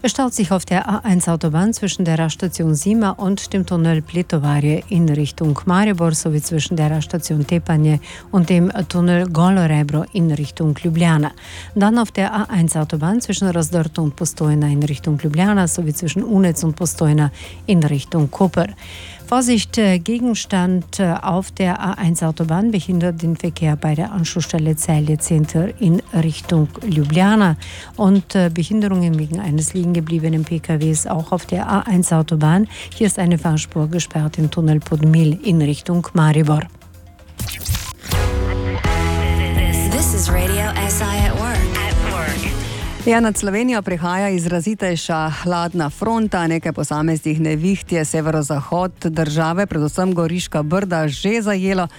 Es staut sich auf der A1-Autobahn zwischen der Raststation Sima und dem Tunnel Pletovarje in Richtung Maribor sowie zwischen der Raststation Tepanje und dem Tunnel Golo Rebro in Richtung Ljubljana. Dann auf der A1-Autobahn zwischen Razdrto und Postojna in Richtung Ljubljana sowie zwischen Unec und Postojna in Richtung Koper. Vorsicht, Gegenstand auf der A1-Autobahn behindert den Verkehr bei der Anschlussstelle Celje Center in Richtung Ljubljana und Behinderungen wegen eines liegen gebliebenen PKWs auch auf der A1-Autobahn. Hier ist eine Fahrspur gesperrt im Tunnel Podmil in Richtung Maribor. This is Radio SI at work. Ja, nad Slovenijo prihaja izrazitejša hladna fronta, nekaj posameznih neviht je severozahod države, predvsem Goriška Brda, že zajelo.